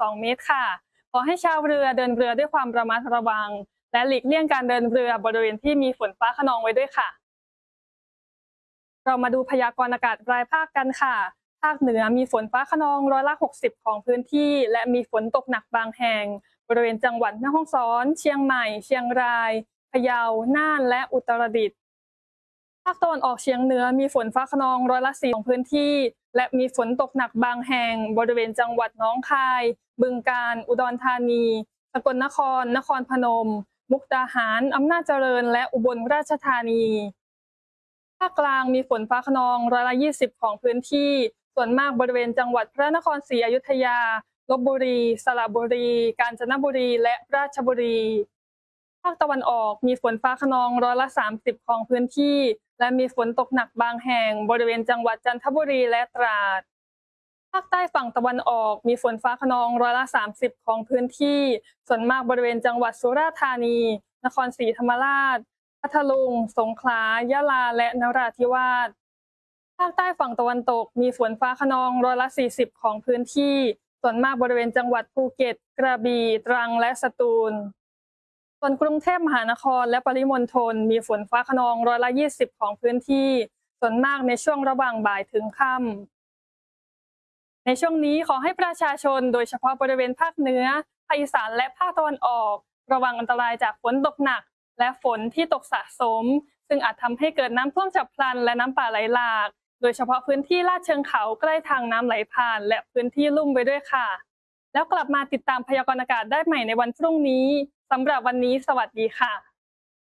2 เมตรค่ะขอให้ชาวเรือเดินเรือด้วยความระมัดระวังและหลีกเลี่ยงการเดินเรือบริเวณที่มีฝนฟ้าคะนองไว้ด้วยค่ะเรามาดูพยากรณ์อากาศรายภาคกันค่ะภาคเหนือมีฝนฟ้าคะนอง60%ของพื้นที่และมีฝนตกหนักบางแห่งบริเวณจังหวัดแม่ฮ่องสอนเชียงใหม่เชียงรายพะเยาน่านและอุตรดิตถ์ภาคตะวันออกเฉียงเหนือมีฝนฟ้าคะนอง4%ของพื้นที่และมีฝนตกหนักบางแห่งบริเวณจังหวัดหนองคายบึงกาฬอุดรธานีสกลนครนครพนมมุกดาหารอำนาจเจริญและอุบลราชธานีภาคกลางมีฝนฟ้าคะนอง20%ของพื้นที่ส่วนมากบริเวณจังหวัดพระนครศรีอยุธยาลพบุรีสระบุรีกาญจนบุรีและราชบุรีภาคตะวันออกมีฝนฟ้าคะนอง30%ของพื้นที่และมีฝนตกหนักบางแห่งบริเวณจังหวัดจันทบุรีและตราดภาคใต้ฝั่งตะวันออกมีฝนฟ้าคะนอง30%ของพื้นที่ส่วนมากบริเวณจังหวัดสุราษฎร์ธานีนครศรีธรรมราชพัทลุงสงขลายะลาและนราธิวาสภาคใต้ฝั่งตะวันตกมีฝนฟ้าคะนอง40%ของพื้นที่ส่วนมากบริเวณจังหวัดภูเก็ตกระบี่ตรังและสตูลส่วนกรุงเทพมหานครและปริมณฑลมีฝนฟ้าคะนอง20%ของพื้นที่ส่วนมากในช่วงระหว่างบ่ายถึงค่ำในช่วงนี้ขอให้ประชาชนโดยเฉพาะบริเวณภาคเหนือภาคอีสานและภาคตะวันออกระวังอันตรายจากฝนตกหนักและฝนที่ตกสะสมซึ่งอาจทำให้เกิดน้ำท่วมฉับพลันและน้ำป่าไหลหลากโดยเฉพาะพื้นที่ลาดเชิงเขาใกล้ทางน้ำไหลผ่านและพื้นที่ลุ่มไว้ด้วยค่ะแล้วกลับมาติดตามพยากรณ์อากาศได้ใหม่ในวันพรุ่งนี้สำหรับวันนี้สวัสดีค่ะ